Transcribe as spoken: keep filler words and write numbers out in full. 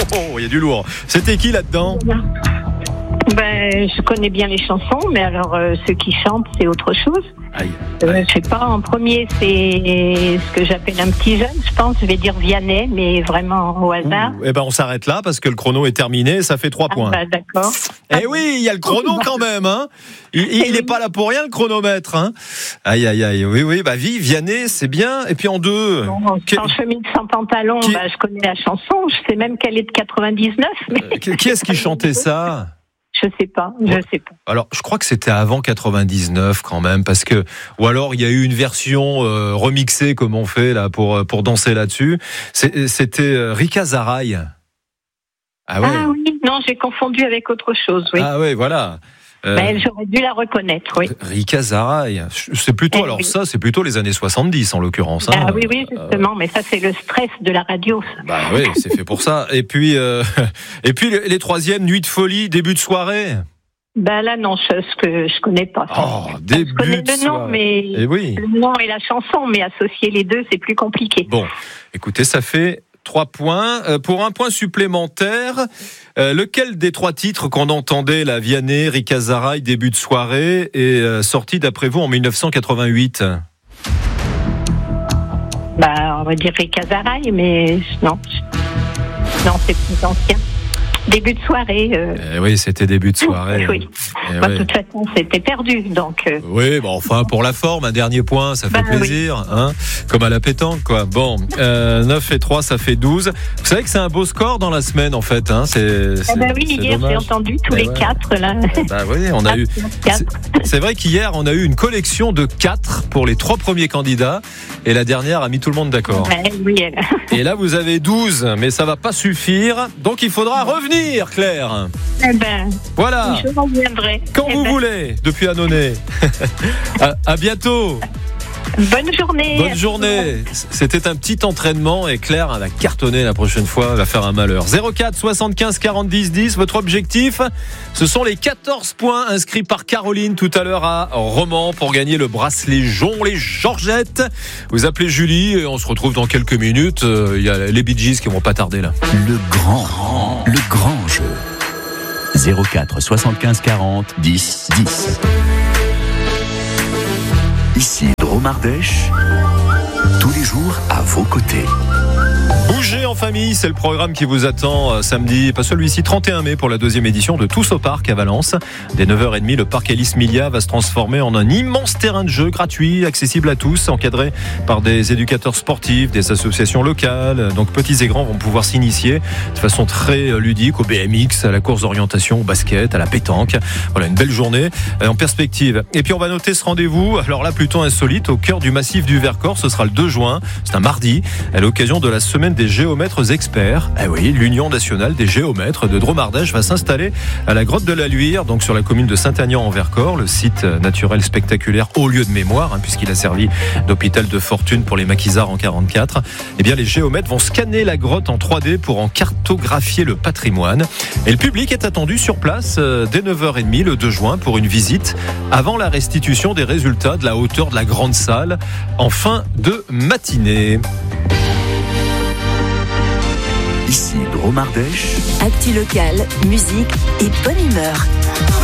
oh, il y a du lourd. C'était qui là-dedans ? Ben, je connais bien les chansons, mais alors euh, ceux qui chantent, c'est autre chose. Aïe. Euh, je sais pas, en premier, c'est ce que j'appelle un petit jeune, je pense. Je vais dire Vianney, mais vraiment au hasard. Eh ben, on s'arrête là parce que le chrono est terminé. Ça fait trois points. Ah, bah, d'accord. Eh oui, il y a le chrono quand même. Hein. Il n'est pas là pour rien, le chronomètre. Hein. Aïe, aïe, aïe. Oui, oui. Bah, vie, Vianney, c'est bien. Et puis en deux. Bon, sans chemise, sans pantalon, qui... bah, je connais la chanson. Je sais même qu'elle est de quatre-vingt-dix-neuf. Mais... Euh, qui est-ce qui chantait ça ? Je sais pas, je sais pas. Alors, je crois que c'était avant quatre-vingt-dix-neuf quand même, parce que ou alors il y a eu une version euh, remixée comme on fait là pour pour danser là-dessus. C'est, c'était euh, Rika Zaraï. Ah, ouais. Ah oui, non, j'ai confondu avec autre chose. Oui. Ah oui, voilà. Euh, ben, j'aurais dû la reconnaître, oui. Rika Zaraï, c'est plutôt, eh alors oui. ça, c'est plutôt les années soixante-dix en l'occurrence. Hein. Ah oui, oui, justement, euh, mais ça c'est le stress de la radio. Ça. Bah oui, c'est fait pour ça. Et puis, euh, et puis les, les troisièmes, nuit de folie, début de soirée. Ben là non, ce que je connais pas. Oh, début je connais de le nom, soirée. mais et oui. le nom et la chanson, mais associer les deux, c'est plus compliqué. Bon, écoutez, ça fait trois points. Euh, pour un point supplémentaire, euh, lequel des trois titres qu'on entendait, la Vianney, Rika Zaraï, début de soirée, est euh, sorti d'après vous en dix-neuf cent quatre-vingt-huit ? Bah, on va dire Rika Zaraï, mais non, non, c'est plus ancien. Début de soirée. Euh... Eh oui, c'était début de soirée. Oui. Eh bah, oui. De toute façon, c'était perdu, donc. Euh... Oui, bon, enfin, pour la forme, un dernier point, ça fait bah, plaisir, oui. hein, comme à la pétanque, quoi. Bon, euh, neuf et trois, ça fait douze. Vous savez que c'est un beau score dans la semaine, en fait, hein. C'est. c'est ah bah oui, c'est hier, dommage. j'ai entendu tous eh les ouais. quatre, là. Bah oui, on a eu. C'est, c'est vrai qu'hier, on a eu une collection de quatre pour les trois premiers candidats, et la dernière a mis tout le monde d'accord. Ouais, oui, elle. Et là, vous avez douze, mais ça va pas suffire, donc il faudra revenir, Claire. Eh ben, voilà. Je reviendrai. Quand eh vous ben. voulez, depuis Annonay. à, à bientôt. Bonne journée. Bonne journée. C'était un petit entraînement et Claire elle va cartonner la prochaine fois, elle va faire un malheur. zéro quatre soixante-quinze quarante dix dix, votre objectif, ce sont les quatorze points inscrits par Caroline tout à l'heure à Romans pour gagner le bracelet jonc, les Georgettes. Vous appelez Julie et on se retrouve dans quelques minutes. Il y a les Bee Gees qui vont pas tarder là. Le grand, le grand jeu. zéro quatre soixante-quinze quarante dix dix. Ici Dromardèche, tous les jours à vos côtés. Bougez en famille, c'est le programme qui vous attend euh, samedi, pas celui-ci, trente et un mai pour la deuxième édition de Tous au Parc à Valence. Dès neuf heures trente, le parc Elis Milia va se transformer en un immense terrain de jeu gratuit, accessible à tous, encadré par des éducateurs sportifs, des associations locales. Donc petits et grands vont pouvoir s'initier de façon très ludique au B M X, à la course d'orientation, au basket, à la pétanque. Voilà, une belle journée en perspective. Et puis on va noter ce rendez-vous, alors là plutôt insolite, au cœur du massif du Vercors. Ce sera le deux juin, c'est un mardi, à l'occasion de la semaine des géomètres experts. Eh oui, l'Union nationale des géomètres de Dromardèche va s'installer à la grotte de la Luire, donc sur la commune de Saint-Aignan en Vercors, le site naturel spectaculaire haut lieu de mémoire, hein, puisqu'il a servi d'hôpital de fortune pour les maquisards en quarante-quatre. Eh bien, les géomètres vont scanner la grotte en trois D pour en cartographier le patrimoine. Et le public est attendu sur place euh, dès neuf heures trente le deux juin pour une visite avant la restitution des résultats de la hauteur de la grande salle en fin de matinée. Ici Dromardèche. Actu local, musique et bonne humeur.